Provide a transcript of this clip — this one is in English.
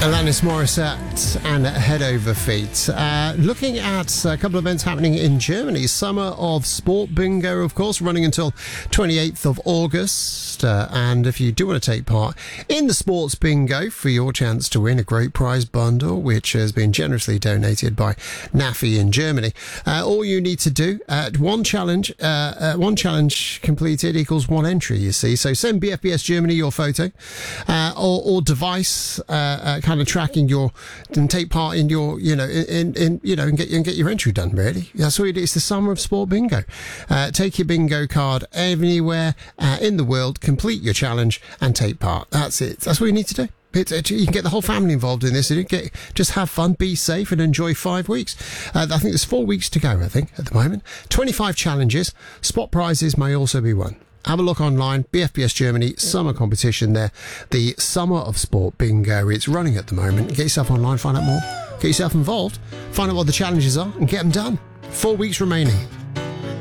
Alanis Morissette and Head Over Feet. Looking at a couple of events happening in Germany. Summer of Sport Bingo, of course, running until 28th of August. And if you do want to take part in the Sports Bingo for your chance to win a great prize bundle, which has been generously donated by NAFI in Germany, all you need to do, one challenge completed equals one entry, you see. So send BFBS Germany your photo or device kind of tracking your and take part in your and get your entry done. Really, that's all you do. It's the Summer of Sport Bingo. Take your bingo card anywhere in the world, complete your challenge and take part. That's it. That's what you need to do. You can get the whole family involved in this. Just have fun, be safe, and enjoy 5 weeks. I think there's 4 weeks to go, I think, at the moment. 25 challenges. Spot prizes may also be won. Have a look online, BFBS Germany, summer competition there. The Summer of Sport Bingo. It's running at the moment. Get yourself online, find out more. Get yourself involved, find out what the challenges are, and get them done. 4 weeks remaining.